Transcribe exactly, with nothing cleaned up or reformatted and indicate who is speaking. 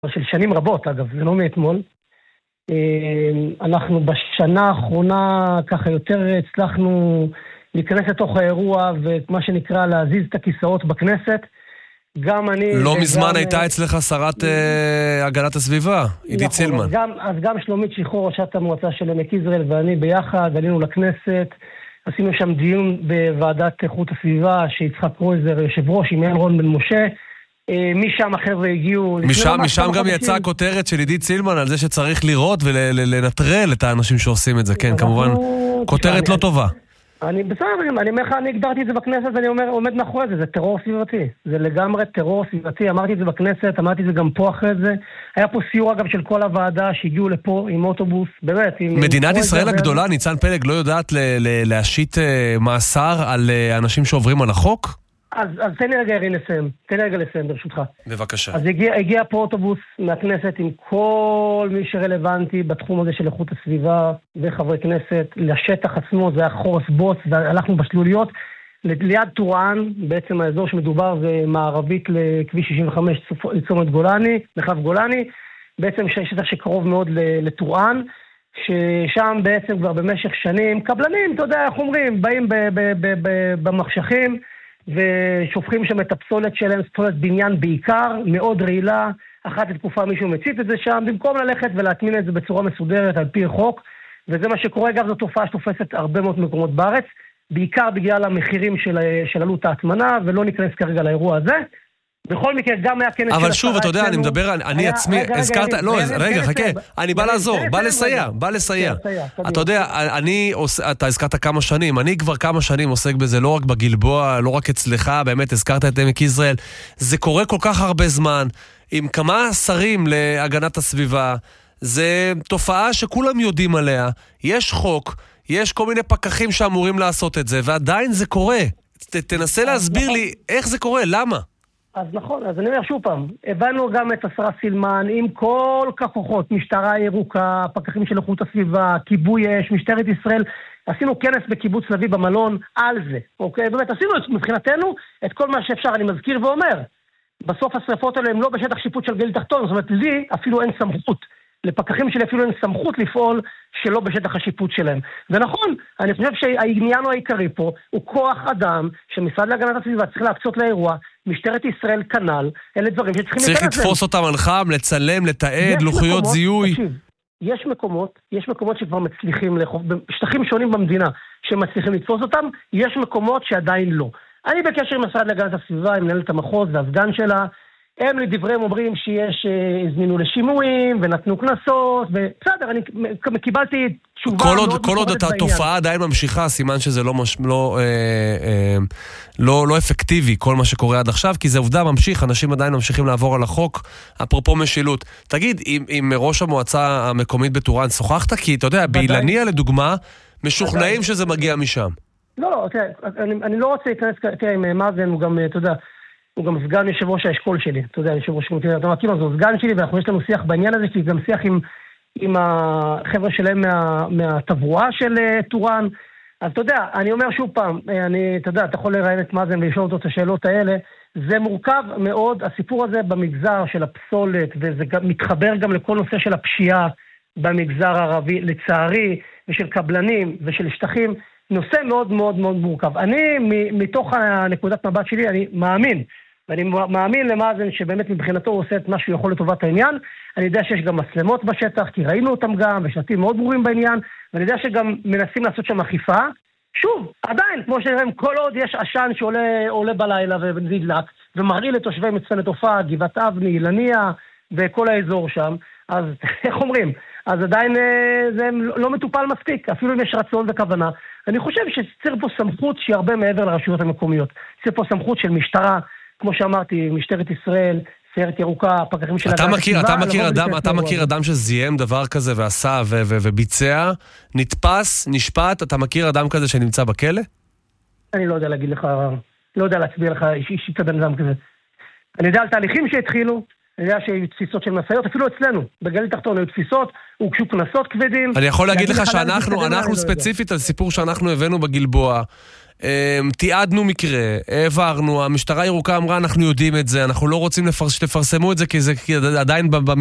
Speaker 1: של שנים רבות, אגב, זה לא מאתמול. אנחנו בשנה האחרונה ככה יותר הצלחנו להיכנס לתוך האירוע ומה שנקרא להזיז את הכיסאות בכנסת. גם אני...
Speaker 2: לא מזמן הייתה אצלך שרת הגנת הסביבה, עידית סילמן.
Speaker 1: אז גם שלומית שיחור, ראשת המועצה של עמק יזרעאל ואני ביחד, עלינו לכנסת, עשינו שם דיון בוועדת איכות הסביבה, שיצחק קרויזר, יושב ראש, עם יעל רון בן משה, משם החבר'ה הגיעו...
Speaker 2: משם, משם גם יצאה הכותרת של עידית סילמן על זה שצריך לראות ולנטרל את האנשים שעושים את זה, כן, כמובן, כותרת לא טובה.
Speaker 1: אני בסדר, אני אומר לך, אני הגדרתי את זה בכנסת, ואני אומר, עומד מאחורי זה, זה טרור סביבתי. זה לגמרי טרור סביבתי, אמרתי את זה בכנסת, אמרתי את זה גם פה אחרי זה. היה פה סיור אגב של כל הוועדה שהגיעו לפה עם אוטובוס, באמת.
Speaker 2: מדינת ישראל הגדולה, ניצן פלג, לא יודעת להשית מאסר על אנשים שעוברים על החוק?
Speaker 1: אז, אז תן לי רגע לסיים, תן לי רגע לסיים ברשותך.
Speaker 2: בבקשה.
Speaker 1: אז הגיע, הגיע פה אוטובוס מהכנסת עם כל מי שרלוונטי בתחום הזה של איכות הסביבה וחברי כנסת, לשטח עצמו, זה היה חורס בוץ, והלכנו בשלוליות, ליד טורען, בעצם האזור שמדובר זה מערבית לכביש שישים וחמש לצומת גולני, מחלף גולני, בעצם שטח שקרוב מאוד לטורען, ששם בעצם כבר במשך שנים, קבלנים, אתה יודע איך אומרים, באים ב- ב- ב- ב- במחשכים, ושופכים שם את הפסולת שלהם, פסולת בניין בעיקר, מאוד רעילה, אחת לתקופה מישהו מצית את זה שם, במקום ללכת ולהטמין את זה בצורה מסודרת על פי חוק, וזה מה שקורה, אגב, זו תופעה שתופסת הרבה מאוד מקומות בארץ, בעיקר בגלל המחירים של, של עלות ההטמנה, ולא ניכנס כרגע לאירוע הזה. בכל מקרה, גם היה כנס...
Speaker 2: אבל שוב, אתה יודע, אני מדבר, אני עצמי, הזכרת, לא, רגע, חכה, אני בא לעזור, בא לסייע, בא לסייע. אתה יודע, אני, אתה הזכרת כמה שנים, אני כבר כמה שנים עוסק בזה, לא רק בגלבוע, לא רק אצלך, באמת הזכרת את עמק יזרעאל, זה קורה כל כך הרבה זמן, עם כמה שרים להגנת הסביבה, זה תופעה שכולם יודעים עליה, יש חוק, יש כל מיני פקחים שאמורים לעשות את זה, ועדיין זה קורה. תנסה להסביר לי איך זה קורה, למה?
Speaker 1: אז נכון, אז אני אומר שוב פעם, הבאנו גם את השרה סילמן עם כל כוחות, משטרה ירוקה, פקחים של איכות הסביבה, כיבוי אש, משטרת ישראל, עשינו כנס בקיבוץ לוי במלון על זה, אוקיי? באמת, עשינו מבחינתנו את כל מה שאפשר, אני מזכיר ואומר, בסוף השרפות האלה הם לא בשטח שיפוט של גליל תחתון, זאת אומרת, לי אפילו אין סמכות, לפקחים שלי אפילו אין סמכות לפעול שלא בשטח השיפוט שלהם. ונכון, אני חושב שהעניין העיקרי פה הוא כוח אדם שמשרד להגנת הסביבה צריך להקצות לאירוע, משטרת ישראל כנ"ל, אלה דברים שצריכים להתקדם.
Speaker 2: צריך לתפוס אותם על חם, לצלם, לתעד, לוחיות זיהוי.
Speaker 1: תקשיב, יש מקומות, יש מקומות שכבר מצליחים, בשטחים שונים במדינה שמצליחים לתפוס אותם, יש מקומות שעדיין לא. אני בקשר עם משרד להגנת הסביבה, עם מנהלת המחוז והסגן שלה, הם לדבריהם אומרים שיש, הזמינו לשימועים ונתנו כנסות, ובסדר, אני קיבלתי תשובה
Speaker 2: כל
Speaker 1: מאוד
Speaker 2: עוד, כל עוד התופעה עדיין ממשיכה, סימן שזה לא, מש, לא, אה, אה, לא, לא אפקטיבי, כל מה שקורה עד עכשיו, כי זה עובדה ממשיך, אנשים עדיין ממשיכים לעבור על החוק, אפרופו משילות. תגיד, עם, עם ראש המועצה המקומית בטורען שוחחת? כי אתה יודע, באילניה לדוגמה, משוכנעים שזה מגיע משם.
Speaker 1: לא, לא, אני, אני לא רוצה להיכנס תראה, עם מאזן, הוא גם, אתה יודע, הוא גם סגן יושב ראש האשכול שלי, אתה יודע, יושב ראש כמותים, אתה מכיר, הוא סגן שלי, ואנחנו יש לנו שיח בעניין הזה, כי גם שיח עם, עם החבר'ה שלהם מה, מהתברואה של uh, טורען, אז אתה יודע, אני אומר שוב פעם, אני, אתה יודע, אתה יכול לראיין את מאזן ולשאול אותו את השאלות האלה, זה מורכב מאוד, הסיפור הזה במגזר של הפסולת, וזה גם, מתחבר גם לכל נושא של הפשיעה במגזר הערבי, לצערי, ושל קבלנים ושל שטחים, נושא מאוד מאוד מאוד מורכב. אני, מתוך הנקודת מבט שלי, אני מאמין, ואני מאמין למאזן שבאמת מבחינתו הוא עושה את מה שהוא יכול לטובת העניין. אני יודע שיש גם מצלמות בשטח, כי ראינו אותם גם, ושלטים מאוד ברורים בעניין, ואני יודע שגם מנסים לעשות שם אכיפה. שוב, עדיין, כמו שנראים, כל עוד יש עשן שעולה עולה בלילה ונדלק, ומרעיל לתושבי מצפנת עופר, גבעת אבני, אילניה, וכל האזור שם, אז איך אומרים? אז עדיין זה לא מטופל מספיק, אפילו אם יש רצון וכוונה. אני חושב שצריך פה סמכות שהיא הרבה מעבר לרשויות המקומיות. צריך פה סמכות של משטרה, כמו שאמרתי, משטרת ישראל, סיירת ירוקה, פקחים של
Speaker 2: אתה מכיר, אתה מכיר אדם, אתה מכיר אדם שזיהם דבר כזה ועשה ו- ו- וביצע, נתפס, נשפט, אתה מכיר אדם כזה שנמצא בכלא?
Speaker 1: אני לא יודע להגיד לך, לא יודע להצביע לך אישית בן אדם כזה. אני יודע על תהליכים שהתחילו, אני יודע שהיו תפיסות של מסעיות, אפילו אצלנו, בגליל תחתון היו תפיסות, הוגשו כנסות כבדים.
Speaker 2: אני יכול להגיד לך שאנחנו, אנחנו ספציפית על סיפור שאנחנו הבאנו בגלבוע, תיעדנו מקרה, העברנו, המשטרה הירוקה אמרה, אנחנו יודעים את זה, אנחנו לא רוצים שתפרסמו את זה, כי זה עדיין